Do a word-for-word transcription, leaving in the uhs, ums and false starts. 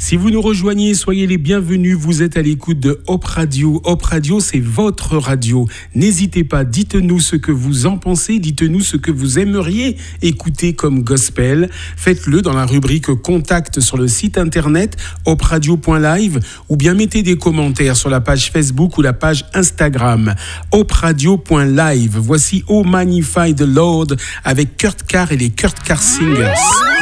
Si vous nous rejoignez, soyez les bienvenus. Vous êtes à l'écoute de Hop Radio. Hop Radio, c'est votre radio. N'hésitez pas, dites-nous ce que vous en pensez, dites-nous ce que vous aimeriez écouter comme gospel. Faites-le dans la rubrique Contact sur le site internet hop radio point live ou bien mettez des commentaires sur la page Facebook ou la page Instagram hop radio point live. Voici Oh Magnify the Lord avec Kurt Carr et les Kurt Carr Singers.